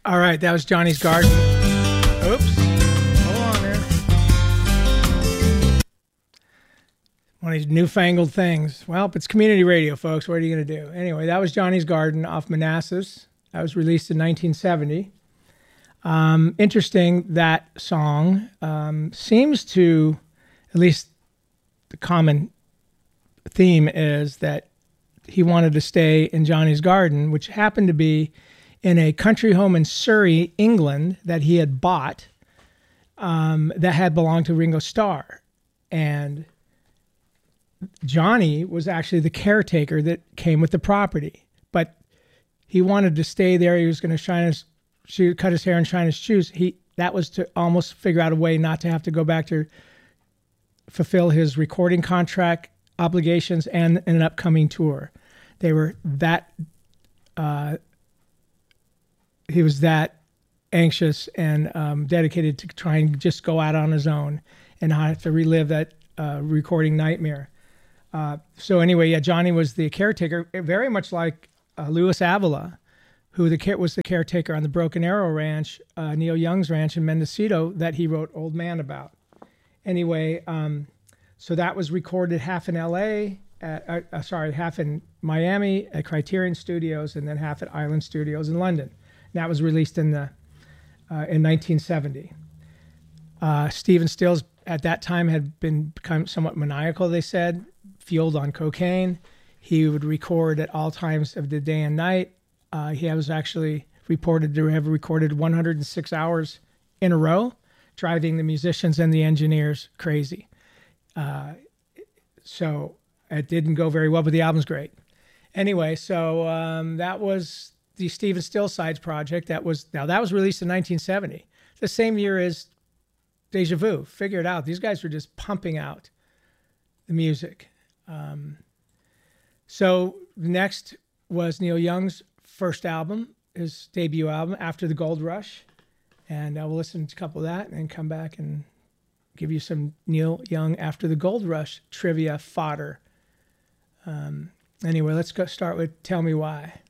All right, that was Johnny's Garden. Oops. Hold on there. One of these newfangled things. Well, it's community radio, folks. What are you going to do? Anyway, that was Johnny's Garden off Manassas. That was released in 1970. Interesting, that song seems to, at least the common theme is that he wanted to stay in Johnny's Garden, which happened to be in a country home in Surrey, England, that he had bought that had belonged to Ringo Starr. And Johnny was actually the caretaker that came with the property. But he wanted to stay there. He was going to cut his hair and shine his shoes. That was to almost figure out a way not to have to go back to fulfill his recording contract obligations and an upcoming tour. They were that... he was that anxious and dedicated to trying to just go out on his own and not have to relive that recording nightmare. So anyway, yeah, Johnny was the caretaker, very much like Louis Avila, who was the caretaker on the Broken Arrow Ranch, Neil Young's ranch in Mendocino, that he wrote Old Man about. Anyway, so that was recorded half in L.A., half in Miami at Criterion Studios, and then half at Island Studios in London. And that was released in 1970. Stephen Stills at that time had become somewhat maniacal, they said, fueled on cocaine. He would record at all times of the day and night. He was actually reported to have recorded 106 hours in a row, driving the musicians and the engineers crazy. So it didn't go very well, but the album's great. Anyway, so that was the Stephen Stills Sides project. That was released in 1970, the same year as Deja Vu. Figure it out. These guys were just pumping out the music. So next was Neil Young's first album, his debut album, After the Gold Rush. And we'll listen to a couple of that and then come back and give you some Neil Young After the Gold Rush trivia fodder. Anyway, let's go start with Tell Me Why.